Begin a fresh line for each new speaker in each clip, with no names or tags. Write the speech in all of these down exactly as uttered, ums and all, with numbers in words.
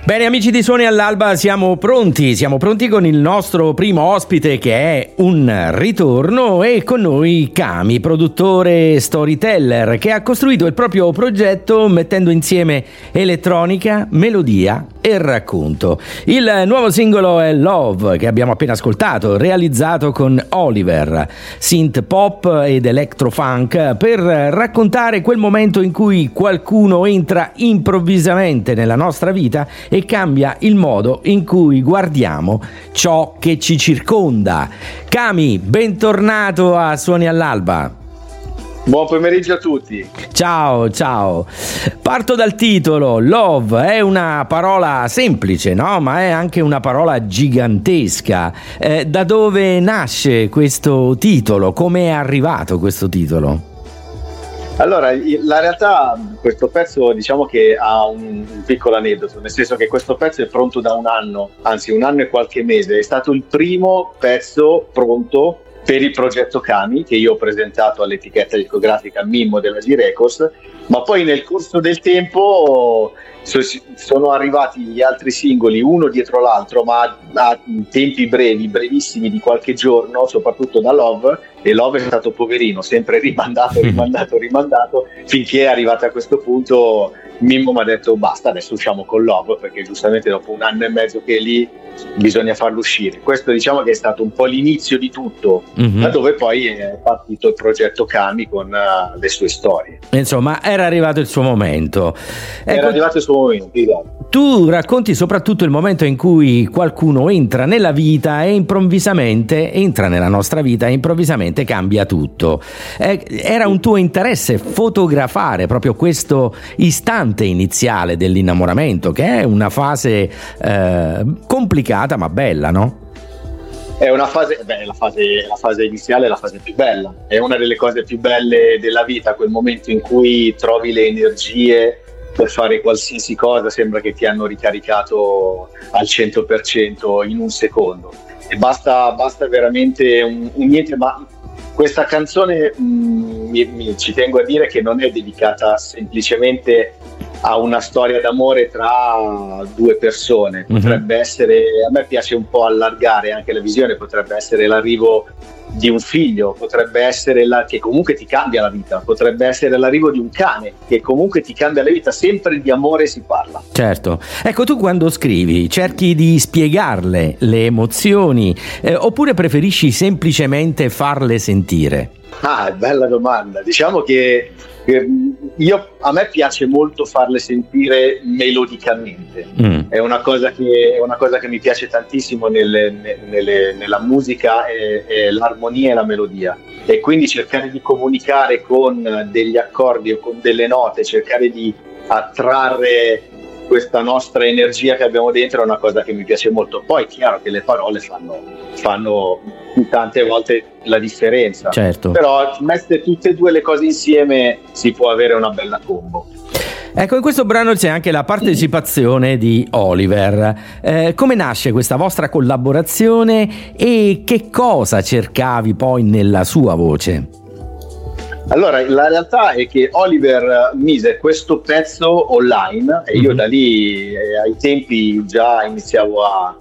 Bene amici di Suoni all'Alba, siamo pronti, siamo pronti con il nostro primo ospite che è un ritorno, e con noi Cami, produttore storyteller che ha costruito il proprio progetto mettendo insieme elettronica, melodia e racconto. Il nuovo singolo è Love, che abbiamo appena ascoltato, realizzato con Oliver, synth pop ed electrofunk, per raccontare quel momento in cui qualcuno entra improvvisamente nella nostra vita e cambia il modo in cui guardiamo ciò che ci circonda. Cami, bentornato a Suoni all'Alba.
Buon pomeriggio a tutti.
Ciao, ciao. Parto dal titolo. Love è una parola semplice, no? Ma è anche una parola gigantesca. Eh, da dove nasce questo titolo? Come è arrivato questo titolo?
Allora, la realtà, questo pezzo diciamo che ha un, un piccolo aneddoto, nel senso che questo pezzo è pronto da un anno, anzi un anno e qualche mese. È stato il primo pezzo pronto per il progetto Cami, che io ho presentato all'etichetta discografica Mimmo della G-Records, ma poi nel corso del tempo sono arrivati gli altri singoli uno dietro l'altro, ma a tempi brevi, brevissimi, di qualche giorno, soprattutto da Love, e Love è stato poverino, sempre rimandato, rimandato, rimandato, finché è arrivato a questo punto. Mimmo mi ha detto basta, adesso usciamo con Love, perché giustamente dopo un anno e mezzo che è lì bisogna farlo uscire. Questo diciamo che è stato un po' l'inizio di tutto, mm-hmm. da dove poi è partito il progetto Cami con uh, le sue storie.
Insomma, era arrivato il suo momento.
Era ecco, arrivato il suo momento, esatto.
Tu racconti soprattutto il momento in cui qualcuno entra nella vita e improvvisamente entra nella nostra vita e improvvisamente cambia tutto. Eh, era un tuo interesse fotografare proprio questo istante iniziale dell'innamoramento, che è una fase eh, complicata ma bella, no?
È una fase, beh, la fase, la fase iniziale è la fase più bella, è una delle cose più belle della vita, quel momento in cui trovi le energie per fare qualsiasi cosa, sembra che ti hanno ricaricato al cento per cento in un secondo, e basta, basta veramente un, un niente. Ma questa canzone mh, mi, mi, ci tengo a dire che non è dedicata semplicemente a una storia d'amore tra due persone, potrebbe mm-hmm. essere, a me piace un po' allargare anche la visione, potrebbe essere l'arrivo di un figlio, potrebbe essere la, che comunque ti cambia la vita, potrebbe essere l'arrivo di un cane che comunque ti cambia la vita, sempre di amore si parla.
Certo, ecco, tu quando scrivi cerchi di spiegarle le emozioni eh, oppure preferisci semplicemente farle sentire?
Ah, bella domanda. Diciamo che io, a me piace molto farle sentire melodicamente, mm. è una cosa che è una cosa che mi piace tantissimo nelle, nelle, nella musica, è, è l'armonia e la melodia, e quindi cercare di comunicare con degli accordi o con delle note, cercare di attrarre questa nostra energia che abbiamo dentro è una cosa che mi piace molto. Poi è chiaro che le parole fanno, fanno tante volte la differenza,
certo.
Però messe tutte e due le cose insieme si può avere una bella combo.
Ecco, in questo brano c'è anche la partecipazione di Oliver. Eh, come nasce questa vostra collaborazione e che cosa cercavi poi nella sua voce?
Allora, la realtà è che Oliver mise questo pezzo online e io mm-hmm. da lì eh, ai tempi già iniziavo a,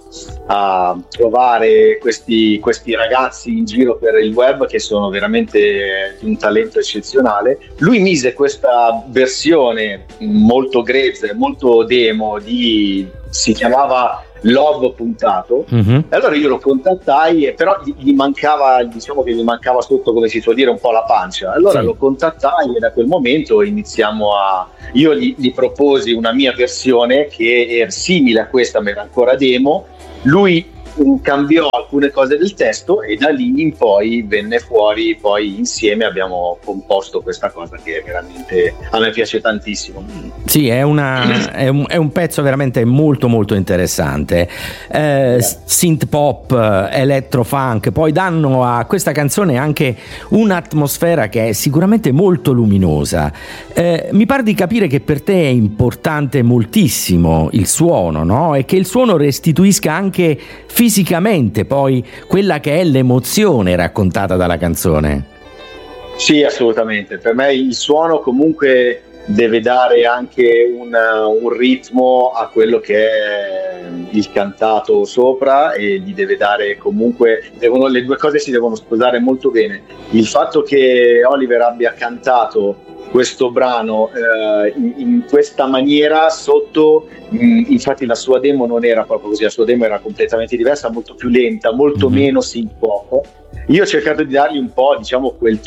a trovare questi, questi ragazzi in giro per il web che sono veramente di un talento eccezionale. Lui mise questa versione molto grezza e molto demo di, si chiamava Love puntato, mm-hmm. e allora io lo contattai, e però gli mancava, diciamo che gli mancava sotto, come si suol dire, un po' la pancia. Allora sì. Lo contattai e da quel momento iniziamo a, io gli, gli proposi una mia versione che era simile a questa ma era ancora demo. Lui cambiò alcune cose del testo e da lì in poi venne fuori, poi insieme abbiamo composto questa cosa che veramente a me piace tantissimo.
Sì, è, una, è, un, è un pezzo veramente molto molto interessante, eh, synth pop, electrofunk, poi danno a questa canzone anche un'atmosfera che è sicuramente molto luminosa. Eh, mi pare di capire che per te è importante moltissimo il suono, no? E che il suono restituisca anche fisicamente poi quella che è l'emozione raccontata dalla canzone.
Sì, assolutamente. Per me il suono comunque deve dare anche un, un ritmo a quello che è il cantato sopra, e gli deve dare comunque, devono, le due cose si devono sposare molto bene. Il fatto che Oliver abbia cantato questo brano eh, in, in questa maniera sotto, mh, infatti la sua demo non era proprio così, la sua demo era completamente diversa, molto più lenta, molto mm-hmm. meno synth pop. Io ho cercato di dargli un po', diciamo, quel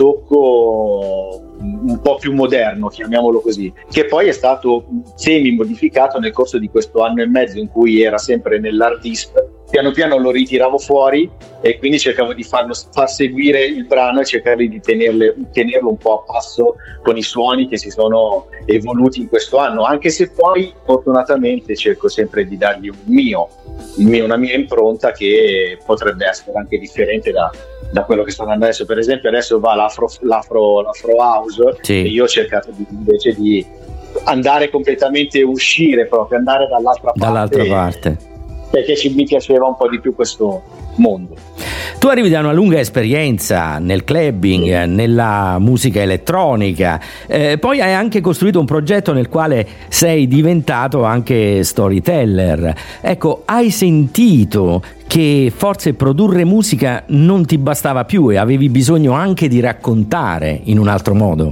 tocco un po' più moderno, chiamiamolo così, che poi è stato semi modificato nel corso di questo anno e mezzo in cui era sempre nell'hard disk. Piano piano lo ritiravo fuori e quindi cercavo di farlo, far seguire il brano e cercare di tenerle, tenerlo un po' a passo con i suoni che si sono evoluti in questo anno, anche se poi fortunatamente cerco sempre di dargli un mio, il mio una mia impronta che potrebbe essere anche differente da, da quello che sto andando adesso. Per esempio adesso va l'afro, l'afro, l'afro house, sì. E io ho cercato di, invece di andare completamente, uscire proprio, andare dall'altra parte,
dall'altra parte.
Perché ci, mi piaceva un po' di più questo mondo.
Tu arrivi da una lunga esperienza nel clubbing, sì. nella musica elettronica, eh, poi hai anche costruito un progetto nel quale sei diventato anche storyteller. Ecco, hai sentito che forse produrre musica non ti bastava più e avevi bisogno anche di raccontare in un altro modo?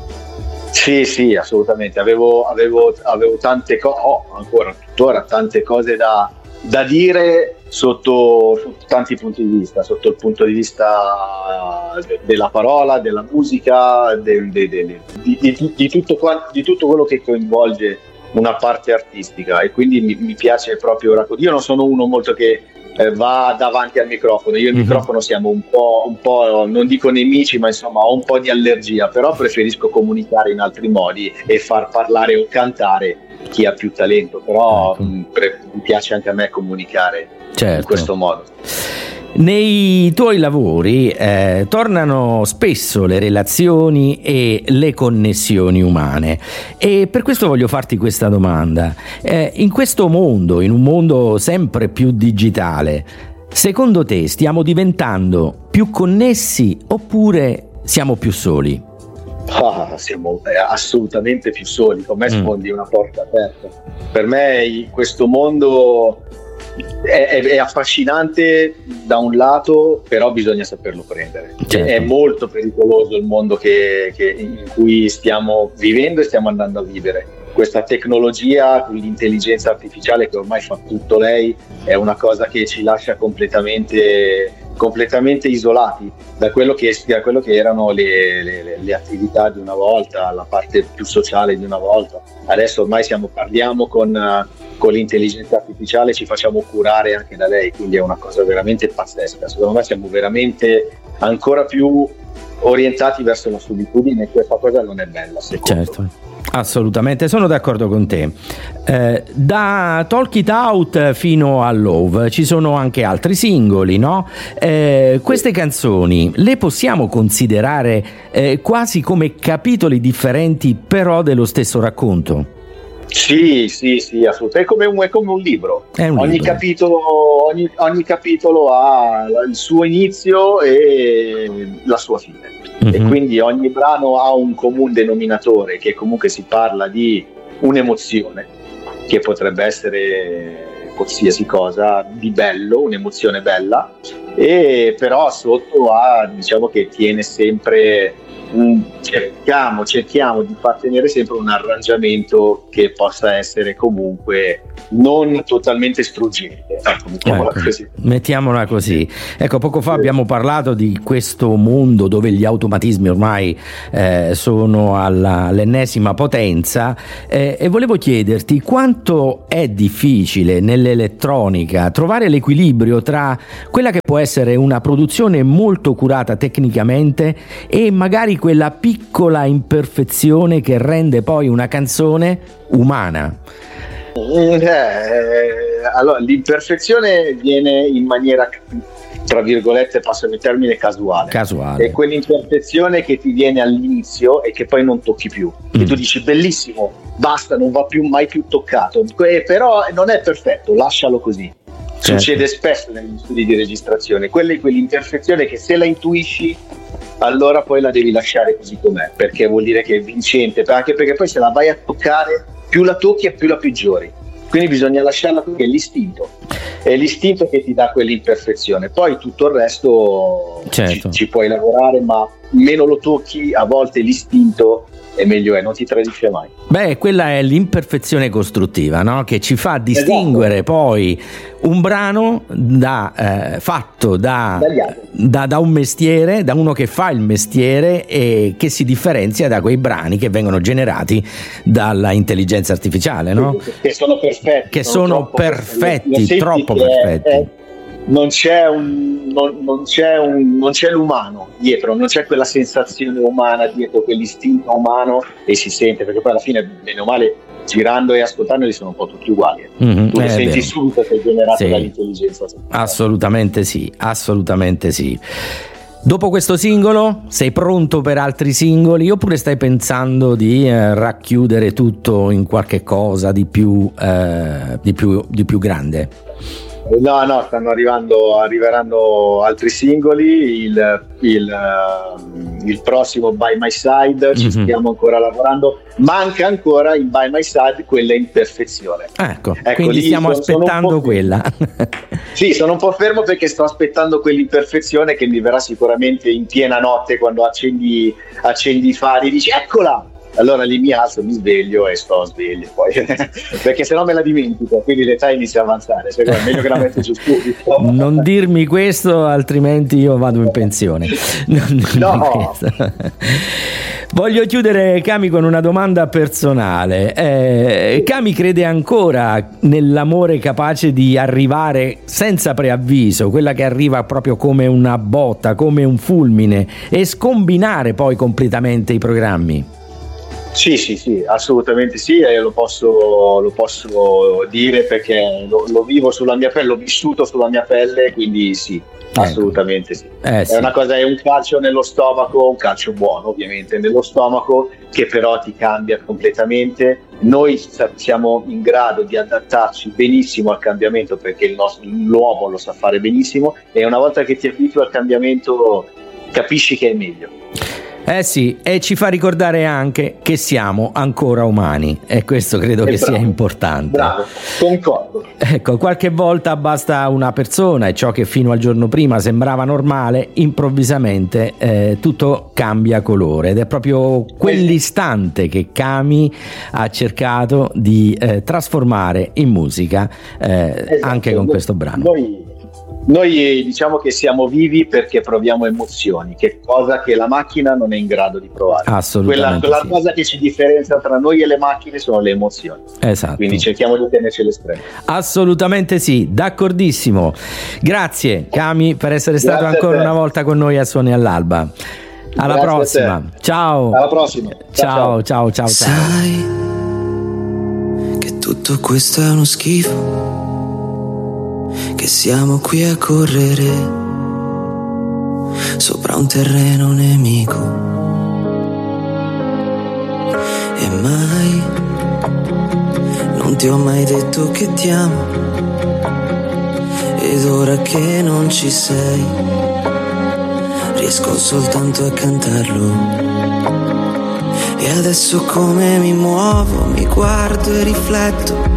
Sì, sì, assolutamente. Avevo, avevo, avevo tante cose, ho oh, ancora tuttora tante cose da da dire sotto, sotto tanti punti di vista, sotto il punto di vista della parola, della musica, de, de, de, de, di, di, di, tutto, di tutto quello che coinvolge una parte artistica, e quindi mi, mi piace proprio raccontare. Io non sono uno molto che eh, va davanti al microfono, io e il mm-hmm. microfono siamo un po', un po', non dico nemici, ma insomma ho un po' di allergia, però preferisco comunicare in altri modi e far parlare o cantare chi ha più talento, però ecco. mh, pre- mi piace anche a me comunicare certo. in questo modo.
Nei tuoi lavori eh, tornano spesso le relazioni e le connessioni umane, e per questo voglio farti questa domanda. Eh, in questo mondo, in un mondo sempre più digitale, secondo te stiamo diventando più connessi oppure siamo più soli?
Ah, siamo assolutamente più soli. Con me sfondi mm. una porta aperta. Per me questo mondo è, è, è affascinante da un lato, però bisogna saperlo prendere. Certo. È molto pericoloso il mondo che, che, in cui stiamo vivendo e stiamo andando a vivere. Questa tecnologia, l'intelligenza artificiale che ormai fa tutto lei, è una cosa che ci lascia completamente completamente isolati da quello che, da quello che erano le, le, le attività di una volta, la parte più sociale di una volta. Adesso ormai siamo, parliamo con, con l'intelligenza artificiale, ci facciamo curare anche da lei, quindi è una cosa veramente pazzesca. Secondo me siamo veramente ancora più orientati verso la solitudine, e questa cosa non è bella, secondo
certo.
me.
Assolutamente, sono d'accordo con te. Eh, da Talk It Out fino a Love ci sono anche altri singoli, no? Eh, queste canzoni le possiamo considerare eh, quasi come capitoli differenti, però dello stesso racconto?
Sì, sì, sì, assolutamente. È come un, è come un libro. È un ogni, libro. Capitolo, ogni, ogni capitolo ha il suo inizio e la sua fine. Mm-hmm. E quindi ogni brano ha un comune denominatore, che comunque si parla di un'emozione, che potrebbe essere qualsiasi cosa di bello, un'emozione bella, e però sotto ha, diciamo che tiene sempre un, cerchiamo, cerchiamo di far tenere sempre un arrangiamento che possa essere comunque non totalmente struggente, ecco, mettiamola
ecco,
così.
Mettiamola così. Ecco, poco fa sì. abbiamo parlato di questo mondo dove gli automatismi ormai eh, sono alla, all'ennesima potenza, eh, e volevo chiederti quanto è difficile nell'elettronica trovare l'equilibrio tra quella che può essere una produzione molto curata tecnicamente e magari quella piccola imperfezione che rende poi una canzone umana.
Eh, allora, l'imperfezione viene in maniera, tra virgolette, passami il termine, casuale.
Casuale.
È quell'imperfezione che ti viene all'inizio e che poi non tocchi più. Mm. E tu dici bellissimo, basta, non va più mai più toccato. Que- però non è perfetto, lascialo così. Certo. Succede spesso negli studi di registrazione. Quella è quell'imperfezione che se la intuisci allora poi la devi lasciare così com'è, perché vuol dire che è vincente, anche perché poi se la vai a toccare, più la tocchi e più la peggiori. Quindi bisogna lasciarla perché è l'istinto, è l'istinto che ti dà quell'imperfezione. Poi tutto il resto
certo.
ci, ci puoi lavorare, ma meno lo tocchi, a volte l'istinto è meglio, è, non ti tradisce mai.
Beh, quella è l'imperfezione costruttiva, no? Che ci fa distinguere esatto. poi un brano da, eh, fatto da, da, da un mestiere, da uno che fa il mestiere e che si differenzia da quei brani che vengono generati dalla intelligenza artificiale, no?
Che sono perfetti.
Che sono, sono perfetti, perfetti troppo
che
perfetti.
È, è, non c'è un non, non c'è un non c'è l'umano dietro, non c'è quella sensazione umana dietro, quell'istinto umano, e si sente, perché poi alla fine bene o male girando e ascoltandoli sono un po' tutti uguali. Mm-hmm, tu lo senti vero. Subito che è generato sì. dall'intelligenza.
Assolutamente sì, assolutamente sì. Dopo questo singolo sei pronto per altri singoli oppure stai pensando di eh, racchiudere tutto in qualche cosa di più eh, di più di più grande?
No, no, stanno arrivando, arriveranno altri singoli, il, il, uh, il prossimo By My Side, ci mm-hmm. stiamo ancora lavorando, manca ancora in By My Side quella imperfezione.
Ecco, ecco quindi stiamo sono, aspettando sono quella.
Sì, sono un po' fermo perché sto aspettando quell'imperfezione che mi verrà sicuramente in piena notte quando accendi, accendi i fari e dici eccola! Allora lì mi alzo, mi sveglio e sto sveglio poi perché sennò me la dimentico, quindi l'età inizia a avanzare, secondo me è meglio che la metto giù subito.
Non dirmi questo, altrimenti io vado in pensione. No. Voglio chiudere, Cami, con una domanda personale. Eh, Cami crede ancora nell'amore capace di arrivare senza preavviso, quella che arriva proprio come una botta, come un fulmine, e scombinare poi completamente i programmi?
Sì, sì, sì, assolutamente sì, e lo posso, lo posso dire perché lo, lo vivo sulla mia pelle, l'ho vissuto sulla mia pelle, quindi sì, ecco. Assolutamente sì. Eh, sì. È una cosa, è un calcio nello stomaco, un calcio buono ovviamente nello stomaco, che però ti cambia completamente. Noi siamo in grado di adattarci benissimo al cambiamento perché il nostro, l'uomo lo sa fare benissimo, e una volta che ti abitui al cambiamento capisci che è meglio.
Eh sì, e ci fa ricordare anche che siamo ancora umani, e questo credo che bravo, sia importante.
Bravo, concordo.
Ecco, qualche volta basta una persona e ciò che fino al giorno prima sembrava normale, improvvisamente eh, tutto cambia colore, ed è proprio quell'istante che Cami ha cercato di eh, trasformare in musica eh, esatto. anche con questo brano.
Noi... Noi diciamo che siamo vivi perché proviamo emozioni, che cosa che la macchina non è in grado di provare.
Assolutamente.
Quella, quella
sì.
cosa che ci differenzia tra noi e le macchine sono le emozioni.
Esatto.
Quindi cerchiamo di tenerci l'estremo.
Assolutamente sì, d'accordissimo. Grazie Cami per essere stato Grazie ancora una volta con noi a Suoni all'Alba. Alla Grazie prossima. Ciao.
Alla prossima.
Ciao, ciao, ciao, ciao.
Sai che tutto questo è uno schifo, che siamo qui a correre sopra un terreno nemico, e mai non ti ho mai detto che ti amo, ed ora che non ci sei riesco soltanto a cantarlo. E adesso come mi muovo, mi guardo e rifletto,